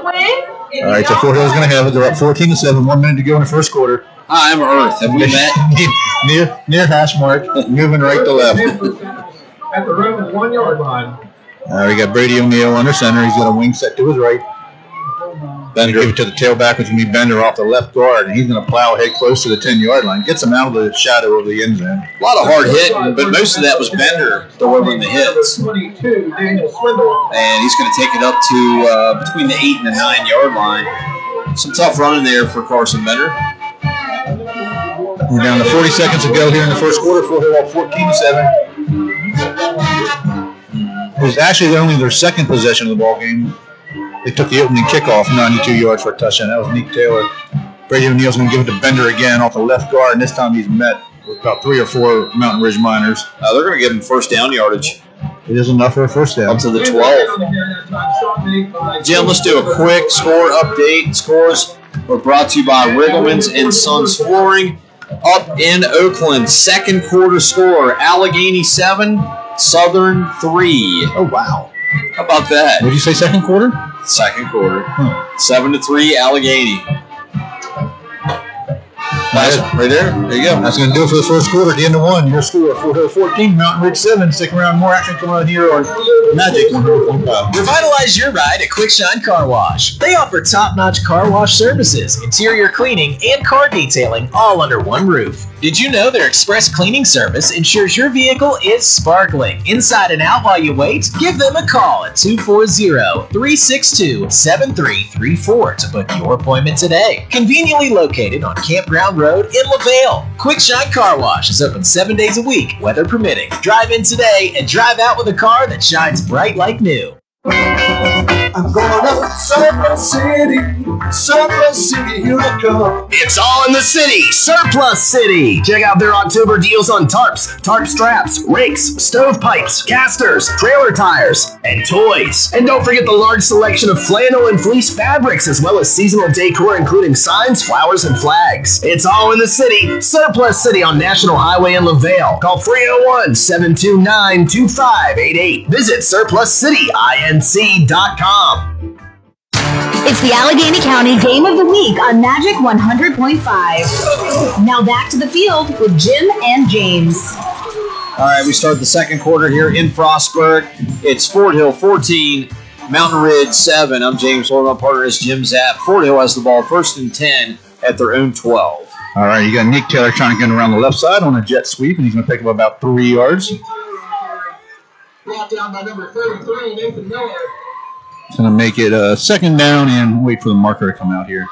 All right, so Fort Hill's going to have it. They're up 14-7. 1 minute to go in the first quarter. Hi, I'm Earth. Have we met? near hash mark, moving right to left. At the Roman 1 yard line. We got Brady O'Neill under center. He's got a wing set to his right. Bender give it to the tailback, which will be Bender off the left guard, and he's going to plow ahead close to the 10-yard line. Gets him out of the shadow of the end zone. A lot of hard hitting, but most of that was Bender delivering the hits. 22, Daniel Swindle. And he's going to take it up to between the 8 and the 9 yard line. Some tough running there for Carson Bender. We're down to 40 seconds to go here in the first quarter. Fort Hill up 14-7. It was actually only their second possession of the ball game. They took the opening kickoff, 92 yards for a touchdown. That was Nick Taylor. Brady O'Neill's going to give it to Bender again off the left guard, and this time he's met with about 3 or 4 Mountain Ridge Miners. They're going to give him first down yardage. It is enough for a first down. Up to the 12. Jim, let's do a quick score update. Scores were brought to you by Riggleman's and Sons Flooring. Up in Oakland, second quarter score, Allegheny 7, Southern 3. Oh, wow. How about that? What did you say, second quarter? Second quarter. 7-3, Allegheny. Right there. There you go. That's going to do it for the first quarter. At the end of one, your score, Fort Hill 14, Mountain Ridge 7. Stick around. More action coming on here on Magic 100.5. Revitalize your ride at Quick Shine Car Wash. They offer top-notch car wash services, interior cleaning, and car detailing all under one roof. Did you know their express cleaning service ensures your vehicle is sparkling inside and out while you wait? Give them a call at 240-362-7334 to book your appointment today. Conveniently located on Campground Road in LaVale. Quick Shine Car Wash is open 7 days a week, weather permitting. Drive in today and drive out with a car that shines bright like new. I'm going up to Surplus City, here I come. It's all in the city, Surplus City. Check out their October deals on tarps, tarp straps, rakes, stovepipes, casters, trailer tires, and toys. And don't forget the large selection of flannel and fleece fabrics, as well as seasonal decor, including signs, flowers, and flags. It's all in the city, Surplus City on National Highway in LaVale. Call 301-729-2588. Visit surpluscityinc.com. It's the Allegheny County Game of the Week on Magic 100.5. Now back to the field with Jim and James. All right, we start the second quarter here in Frostburg. It's Fort Hill 14, Mountain Ridge 7. I'm James Lord. My partner is Jim Zapp. Fort Hill has the ball first and 10 at their own 12. All right, you got Nick Taylor trying to get around the left side on a jet sweep, and he's going to pick up about 3 yards. Brought down by number 33, Nathan Miller. It's going to make it a second down and wait for the marker to come out here.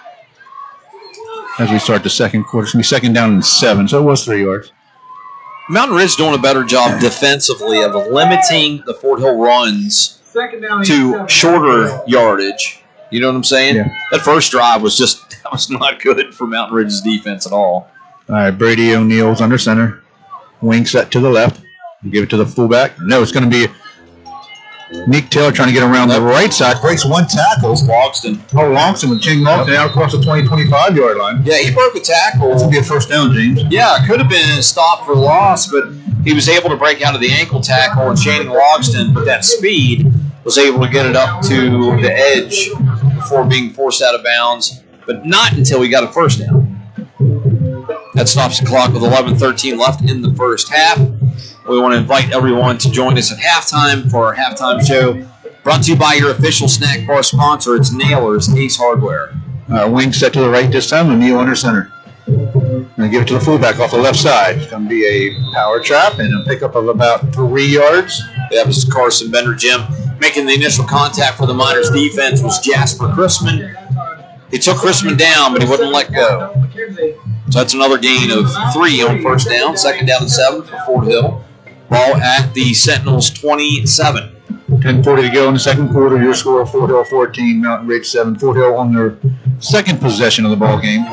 As we start the second quarter, it's going to be second down and 7, so it was 3 yards. Mountain Ridge doing a better job defensively of limiting the Fort Hill runs to shorter yardage. You know what I'm saying? Yeah. That first drive was not good for Mountain Ridge's defense at all. All right, Brady O'Neill's under center. Wing set to the left. Give it to the fullback. No, it's going to be Nick Taylor trying to get around the right side. Breaks one tackle. Logston. Oh, Logston with King Logston out across the 20-25 yard line. Yeah, he broke a tackle. That's going to be a first down, James. Yeah, it could have been a stop for loss, but he was able to break out of the ankle tackle, and Channing Logston, with that speed, was able to get it up to the edge before being forced out of bounds, but not until he got a first down. That stops the clock with 11:13 left in the first half. We want to invite everyone to join us at halftime for our halftime show. Brought to you by your official snack bar sponsor. It's Nailers Ace Hardware. Wing set to the right this time. O'Neill under center. Going to give it to the fullback off the left side. It's going to be a power trap and a pickup of about 3 yards. That was Carson Bender, Jim. Making the initial contact for the Miners defense was Jasper Chrisman. He took Chrisman down, but he wouldn't let go. So that's another gain of 3 on first down. Second down and 7 for Fort Hill. Ball at the Sentinels 27. 10:40 to go in the second quarter. Your score, Fort Hill 14, Mountain Ridge 7. Fort Hill on their second possession of the ball game.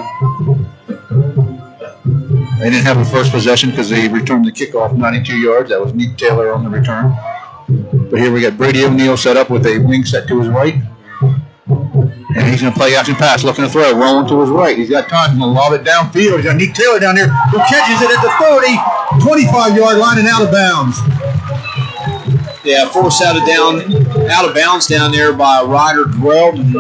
They didn't have a first possession because they returned the kickoff 92 yards. That was Nick Taylor on the return. But here we got Brady O'Neill set up with a wing set to his right. And he's going to play action pass, looking to throw, rolling to his right. He's got time. He's going to lob it downfield. He's got Nick Taylor down there who catches it at the 30, 25-yard line and out of bounds. Yeah, forced out of bounds down there by Ryder Drell.